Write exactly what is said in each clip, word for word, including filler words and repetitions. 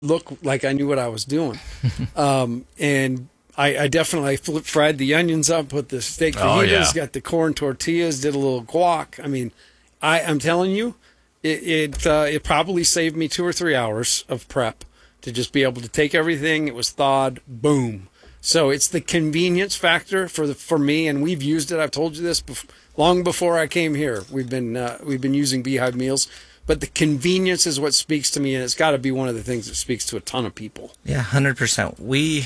look like I knew what I was doing. um, and I, I definitely flip, fried the onions up, put the steak fajitas, Oh, yeah. got the corn tortillas, did a little guac. I mean, I, I'm telling you, it it, uh, it probably saved me two or three hours of prep to just be able to take everything. It was thawed, boom. So it's the convenience factor for the, for me, and we've used it. I've told you this bef- long before I came here. We've been uh, we've been using Beehive meals, but the convenience is what speaks to me, and it's got to be one of the things that speaks to a ton of people. Yeah, one hundred percent. We,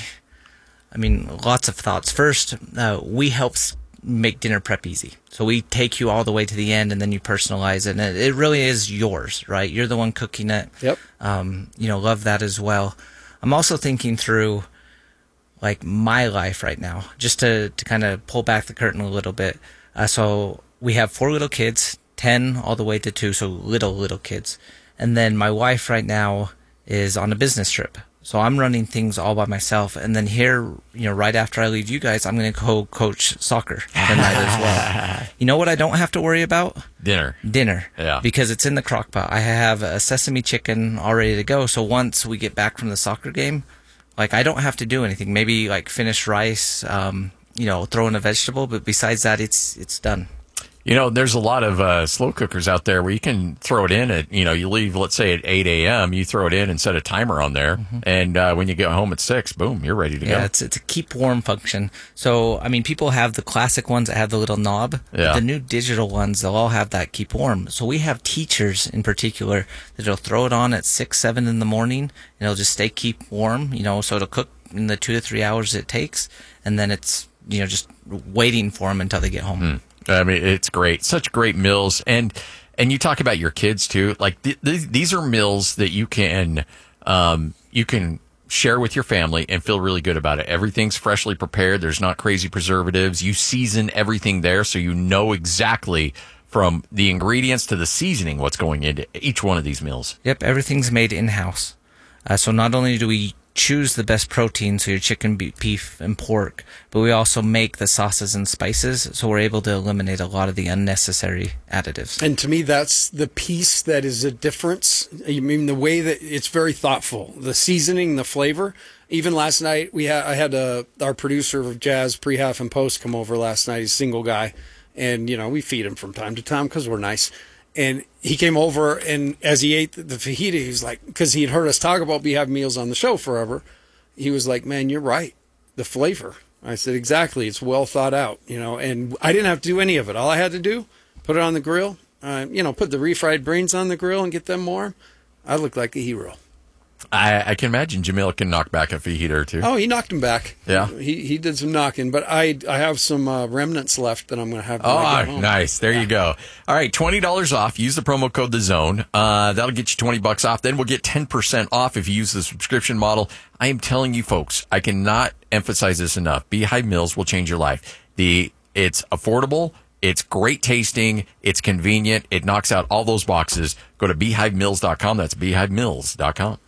I mean, lots of thoughts. First, uh, we help s- make dinner prep easy. So we take you all the way to the end, and then you personalize it. And it, it really is yours, right? You're the one cooking it. Yep. Um, you know, love that as well. I'm also thinking through, like, my life right now, just to, to kind of pull back the curtain a little bit. Uh, so we have four little kids, ten all the way to two, so little, little kids. And then my wife right now is on a business trip. So I'm running things all by myself. And then here, you know, right after I leave you guys, I'm going to co-coach soccer tonight as well. You know what I don't have to worry about? Dinner. Dinner. Yeah. Because it's in the crock pot. I have a sesame chicken all ready to go. So once we get back from the soccer game, like, I don't have to do anything. Maybe, like, finish rice, um, you know, throw in a vegetable. But besides that, it's it's done. You know, there's a lot of uh, slow cookers out there where you can throw it in at, you know, you leave, let's say, at eight a.m., you throw it in and set a timer on there. Mm-hmm. And uh, when you get home at six, boom, you're ready to yeah, go. Yeah, it's, it's a keep warm function. So, I mean, people have the classic ones that have the little knob. Yeah. The new digital ones, they'll all have that keep warm. So we have teachers in particular that'll throw it on at six, seven in the morning, and it'll just stay keep warm, you know, so it'll cook in the two to three hours it takes. And then it's, you know, just waiting for them until they get home. Mm. I mean, it's great. Such great meals. And and you talk about your kids, too. Like, th- th- these are meals that you can um, you can share with your family and feel really good about it. Everything's freshly prepared. There's not crazy preservatives. You season everything there, so you know exactly from the ingredients to the seasoning what's going into each one of these meals. Yep, everything's made in-house. Uh, so not only do we choose the best protein, so your chicken, beef, and pork, but we also make the sauces and spices, so we're able to eliminate a lot of the unnecessary additives. And to me, that's the piece that is a difference. I mean, the way that it's very thoughtful, the seasoning, the flavor. Even last night, we had I had a, our producer of Jazz pre, half, and post come over last night. He's a single guy, and you know we feed him from time to time because we're nice. And he came over, and as he ate the fajita, he was like, because he had heard us talk about Beehive meals on the show forever, he was like, man, you're right. The flavor. I said, exactly. It's well thought out, you know, and I didn't have to do any of it. All I had to do, put it on the grill, uh, you know, put the refried brains on the grill and get them warm. I look like a hero. I, I can imagine Jamil can knock back a fajita or two. Oh, he knocked him back. Yeah. He he did some knocking, but I I have some uh, remnants left that I'm going to have when Oh, I get home. nice. There you go. All right, twenty dollars off. Use the promo code The Zone. Uh, that'll get you twenty bucks off. Then we'll get ten percent off if you use the subscription model. I am telling you, folks, I cannot emphasize this enough. Beehive Meals will change your life. The It's affordable. It's great tasting. It's convenient. It knocks out all those boxes. Go to beehive mills dot com. That's beehive mills dot com.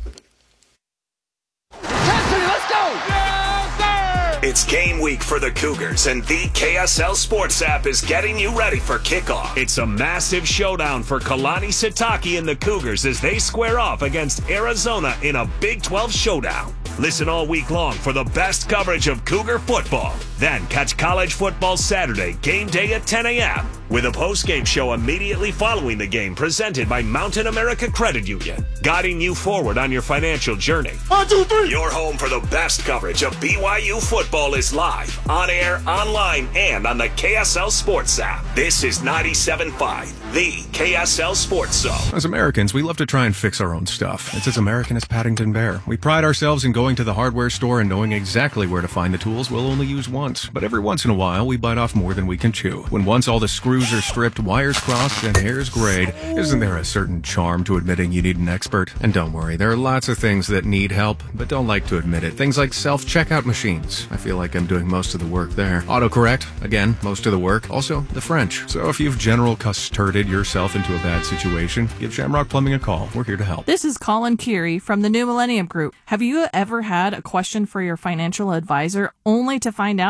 It's game week for the Cougars, and the K S L Sports app is getting you ready for kickoff. It's a massive showdown for Kalani Sitake and the Cougars as they square off against Arizona in a Big twelve showdown. Listen all week long for the best coverage of Cougar football. Then catch college football Saturday, game day at ten a.m. with a post-game show immediately following the game presented by Mountain America Credit Union, guiding you forward on your financial journey. One, two, three. Your home for the best coverage of B Y U football is live, on air, online, and on the K S L Sports app. This is ninety-seven point five, the K S L Sports Zone. As Americans, we love to try and fix our own stuff. It's as American as Paddington Bear. We pride ourselves in going to the hardware store and knowing exactly where to find the tools we'll only use once. But every once in a while, we bite off more than we can chew. When once all the screws are stripped, wires crossed, and hairs grayed, isn't there a certain charm to admitting you need an expert? And don't worry, there are lots of things that need help, but don't like to admit it. Things like self-checkout machines. I feel like I'm doing most of the work there. Autocorrect. Again, most of the work. Also, the French. So if you've general custarded yourself into a bad situation, give Shamrock Plumbing a call. We're here to help. This is Colin Curie from the New Millennium Group. Have you ever had a question for your financial advisor only to find out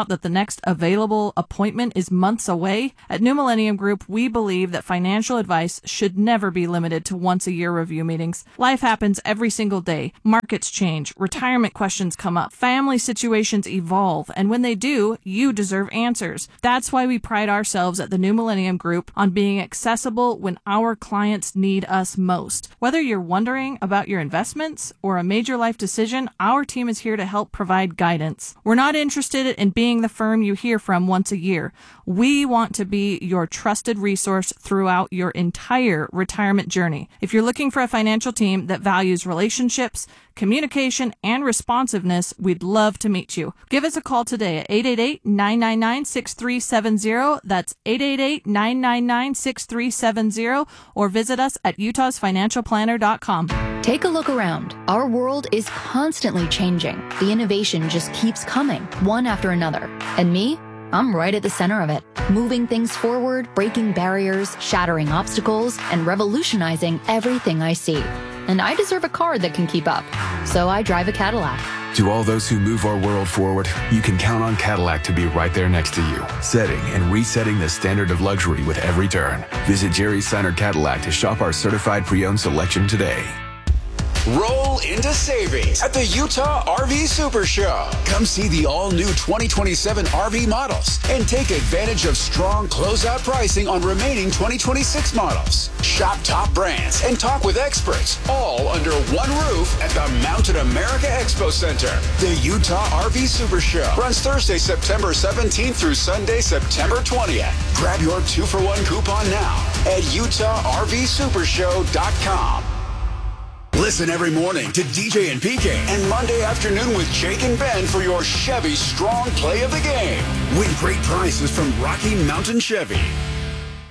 out that the next available appointment is months away? At New Millennium Group, we believe that financial advice should never be limited to once-a-year review meetings. Life happens every single day. Markets change, retirement questions come up, family situations evolve, and when they do, you deserve answers. That's why we pride ourselves at the New Millennium Group on being accessible when our clients need us most. Whether you're wondering about your investments or a major life decision, our team is here to help provide guidance. We're not interested in being the firm you hear from once a year. We want to be your trusted resource throughout your entire retirement journey. If you're looking for a financial team that values relationships, communication, and responsiveness, we'd love to meet you. Give us a call today at eight eight eight, nine nine nine, six three seven zero. That's eight eight eight, nine nine nine, six three seven zero, or visit us at utahs financial planner dot com. Take a look around. Our world is constantly changing. The innovation just keeps coming, one after another. And me? I'm right at the center of it, moving things forward, breaking barriers, shattering obstacles, and revolutionizing everything I see. And I deserve a car that can keep up. So I drive a Cadillac. To all those who move our world forward, you can count on Cadillac to be right there next to you, setting and resetting the standard of luxury with every turn. Visit Jerry Seiner Cadillac to shop our certified pre-owned selection today. Roll into savings at the Utah R V Super Show. Come see the all-new twenty twenty-seven R V models and take advantage of strong closeout pricing on remaining twenty twenty-six models. Shop top brands and talk with experts, all under one roof at the Mountain America Expo Center. The Utah R V Super Show runs Thursday, September seventeenth through Sunday, September twentieth. Grab your two-for-one coupon now at utah r v super show dot com. Listen every morning to D J and P K and Monday afternoon with Jake and Ben for your Chevy Strong Play of the Game. Win great prizes from Rocky Mountain Chevy.